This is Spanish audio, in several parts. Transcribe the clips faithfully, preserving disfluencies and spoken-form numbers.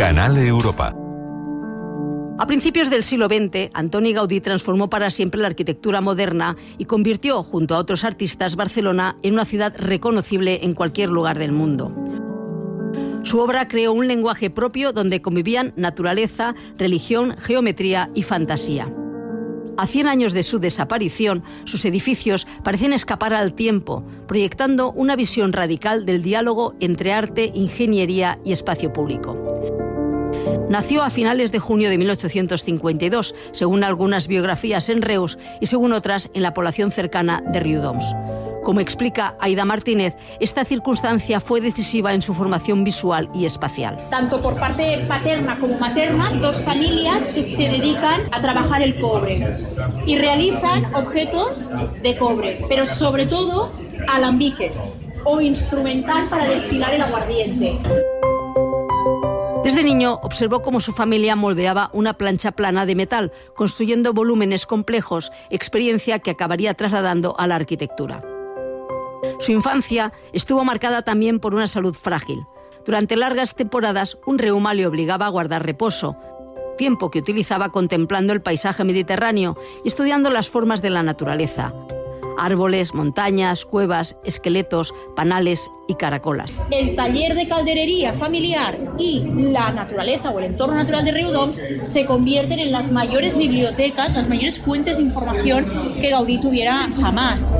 Canal Europa. A principios del siglo veinte, Antoni Gaudí transformó para siempre la arquitectura moderna y convirtió, junto a otros artistas, Barcelona en una ciudad reconocible en cualquier lugar del mundo. Su obra creó un lenguaje propio donde convivían naturaleza, religión, geometría y fantasía. A cien años de su desaparición, sus edificios parecen escapar al tiempo, proyectando una visión radical del diálogo entre arte, ingeniería y espacio público. Nació a finales de junio de mil ochocientos cincuenta y dos, según algunas biografías en Reus y según otras en la población cercana de Riudoms. Como explica Aida Martínez, esta circunstancia fue decisiva en su formación visual y espacial. Tanto por parte paterna como materna, dos familias que se dedican a trabajar el cobre y realizan objetos de cobre, pero sobre todo alambiques o instrumental para destilar el aguardiente. Desde niño observó cómo su familia moldeaba una plancha plana de metal, construyendo volúmenes complejos, experiencia que acabaría trasladando a la arquitectura. Su infancia estuvo marcada también por una salud frágil. Durante largas temporadas, un reuma le obligaba a guardar reposo, tiempo que utilizaba contemplando el paisaje mediterráneo y estudiando las formas de la naturaleza. Árboles, montañas, cuevas, esqueletos, panales y caracolas. El taller de calderería familiar y la naturaleza o el entorno natural de Riudoms se convierten en las mayores bibliotecas, las mayores fuentes de información que Gaudí tuviera jamás.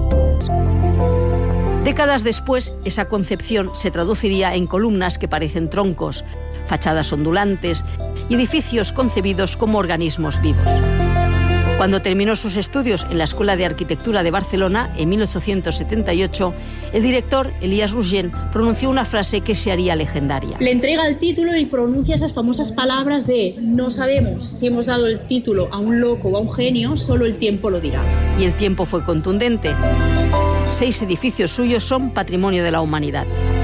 Décadas después, esa concepción se traduciría en columnas que parecen troncos, fachadas ondulantes y edificios concebidos como organismos vivos. Cuando terminó sus estudios en la Escuela de Arquitectura de Barcelona, en mil ochocientos setenta y ocho, el director, Elias Rougent, pronunció una frase que se haría legendaria. Le entrega el título y pronuncia esas famosas palabras de «No sabemos si hemos dado el título a un loco o a un genio, solo el tiempo lo dirá». Y el tiempo fue contundente. Seis edificios suyos son patrimonio de la humanidad.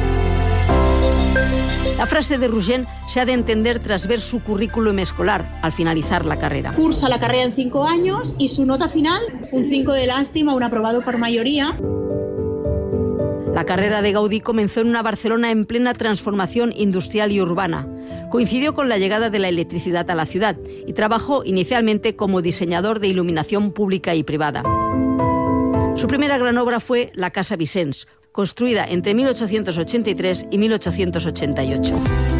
La frase de Rougent se ha de entender tras ver su currículum escolar al finalizar la carrera. Cursa la carrera en cinco años y su nota final, un cinco de lástima, un aprobado por mayoría. La carrera de Gaudí comenzó en una Barcelona en plena transformación industrial y urbana. Coincidió con la llegada de la electricidad a la ciudad y trabajó inicialmente como diseñador de iluminación pública y privada. Su primera gran obra fue la Casa Vicens, construida entre mil ochocientos ochenta y tres y mil ochocientos ochenta y ocho.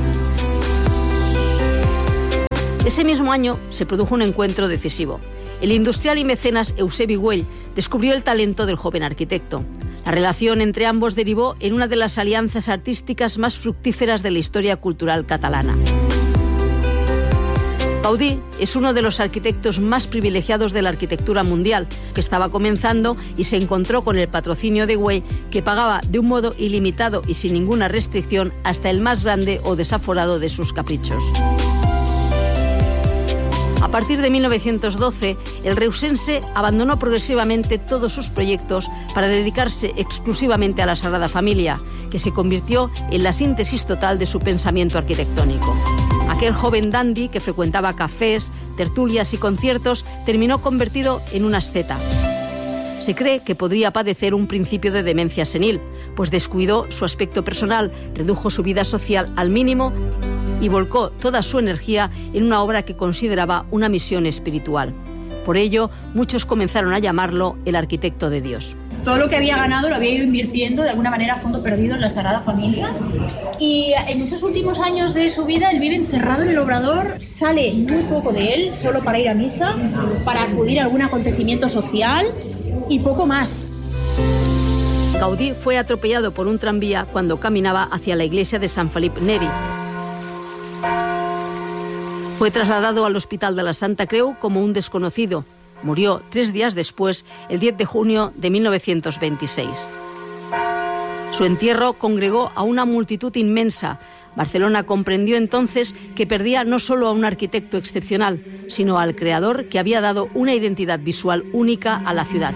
Ese mismo año se produjo un encuentro decisivo. El industrial y mecenas Eusebi Güell descubrió el talento del joven arquitecto. La relación entre ambos derivó en una de las alianzas artísticas más fructíferas de la historia cultural catalana. Gaudí es uno de los arquitectos más privilegiados de la arquitectura mundial, que estaba comenzando y se encontró con el patrocinio de Güell, que pagaba de un modo ilimitado y sin ninguna restricción hasta el más grande o desaforado de sus caprichos. A partir de mil novecientos doce, el reusense abandonó progresivamente todos sus proyectos para dedicarse exclusivamente a la Sagrada Familia, que se convirtió en la síntesis total de su pensamiento arquitectónico. Aquel joven dandy que frecuentaba cafés, tertulias y conciertos terminó convertido en un asceta. Se cree que podría padecer un principio de demencia senil, pues descuidó su aspecto personal, redujo su vida social al mínimo y volcó toda su energía en una obra que consideraba una misión espiritual. Por ello, muchos comenzaron a llamarlo el arquitecto de Dios. Todo lo que había ganado lo había ido invirtiendo de alguna manera a fondo perdido en la Sagrada Familia. Y en esos últimos años de su vida, él vive encerrado en el Obrador, sale muy poco de él, solo para ir a misa, para acudir a algún acontecimiento social y poco más. Gaudí fue atropellado por un tranvía cuando caminaba hacia la iglesia de Sant Felip Neri. Fue trasladado al Hospital de la Santa Creu como un desconocido. Murió tres días después, el diez de junio de mil novecientos veintiséis. Su entierro congregó a una multitud inmensa. Barcelona comprendió entonces que perdía no solo a un arquitecto excepcional, sino al creador que había dado una identidad visual única a la ciudad.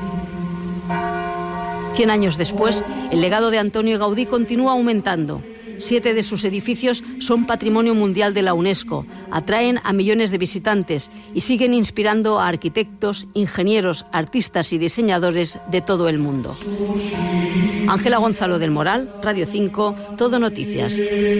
Cien años después, el legado de Antonio Gaudí continúa aumentando. Siete de sus edificios son Patrimonio Mundial de la UNESCO, atraen a millones de visitantes y siguen inspirando a arquitectos, ingenieros, artistas y diseñadores de todo el mundo. Ángela Gonzalo del Moral, Radio cinco, Todo Noticias.